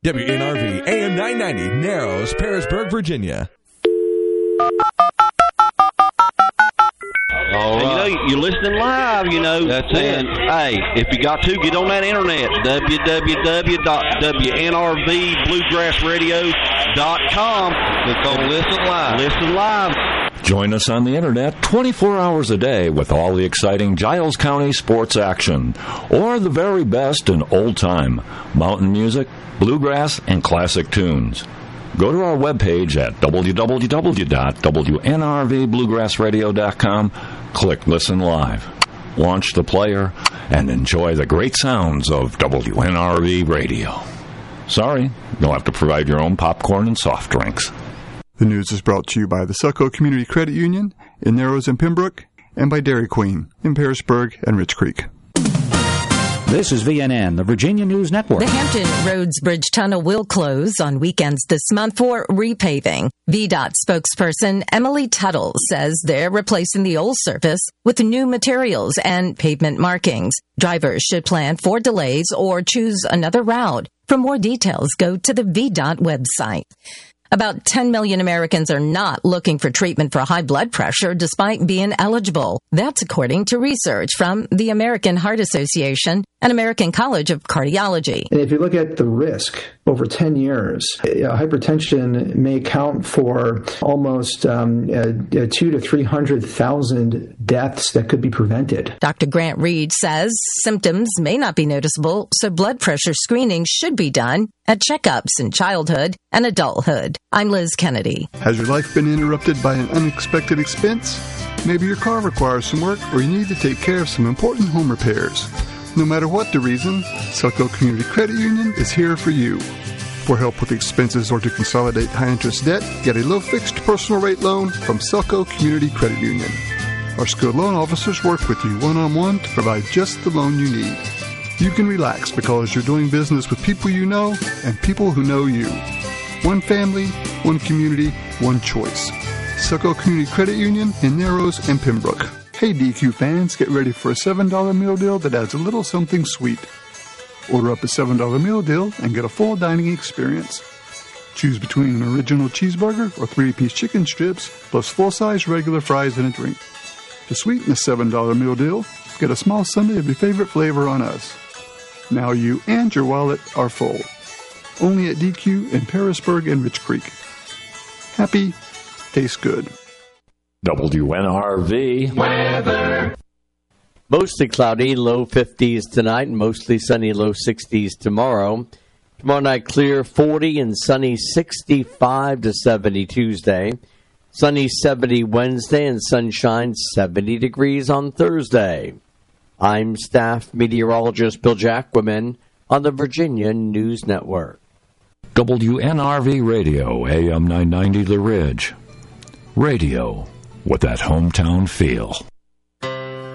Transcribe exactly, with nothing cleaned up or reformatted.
W N R V, A M nine ninety, Narrows, Parisburg, Virginia. All right. You know, you're listening live, you know. That's and, it. Hey, if you got to, get on that internet, w w w dot w n r v bluegrass radio dot com. Click on Listen Live. Listen live. Join us on the internet twenty-four hours a day with all the exciting Giles County sports action, or the very best in old-time mountain music, bluegrass, and classic tunes. Go to our webpage at w w w dot w n r v bluegrass radio dot com, click Listen Live, launch the player, and enjoy the great sounds of W N R V Radio. Sorry, you'll have to provide your own popcorn and soft drinks. The news is brought to you by the Succo Community Credit Union in Narrows and Pembroke, and by Dairy Queen in Parisburg and Rich Creek. This is V N N, the Virginia News Network. The Hampton Roads Bridge Tunnel will close on weekends this month for repaving. V DOT spokesperson Emily Tuttle says they're replacing the old surface with new materials and pavement markings. Drivers should plan for delays or choose another route. For more details, go to the V DOT website. About ten million Americans are not looking for treatment for high blood pressure despite being eligible. That's according to research from the American Heart Association and American College of Cardiology. And if you look at the risk over ten years, uh, hypertension may account for almost um, uh, two to three hundred thousand deaths that could be prevented. Doctor Grant Reed says symptoms may not be noticeable, so blood pressure screening should be done at checkups in childhood and adulthood. I'm Liz Kennedy. Has your life been interrupted by an unexpected expense? Maybe your car requires some work, or you need to take care of some important home repairs. No matter what the reason, Succo Community Credit Union is here for you. For help with expenses or to consolidate high-interest debt, get a low-fixed personal rate loan from Succo Community Credit Union. Our skilled loan officers work with you one-on-one to provide just the loan you need. You can relax because you're doing business with people you know and people who know you. One family, one community, one choice. Succo Community Credit Union in Narrows and Pembroke. Hey D Q fans, get ready for a seven dollar meal deal that adds a little something sweet. Order up a seven dollar meal deal and get a full dining experience. Choose between an original cheeseburger or three-piece chicken strips plus full-size regular fries and a drink. To sweeten the seven dollar meal deal, get a small sundae of your favorite flavor on us. Now you and your wallet are full. Only at D Q in Parisburg and Rich Creek. Happy, tastes good. W N R V Weather. Mostly cloudy, low fifties tonight, and mostly sunny, low sixties tomorrow. Tomorrow night, clear, forty and sunny, sixty-five to seventy Tuesday. Sunny, seventy Wednesday, and sunshine, seventy degrees on Thursday. I'm staff meteorologist Bill Jacquemin on the Virginia News Network. W N R V Radio, A M nine ninety The Ridge. Radio with that hometown feel.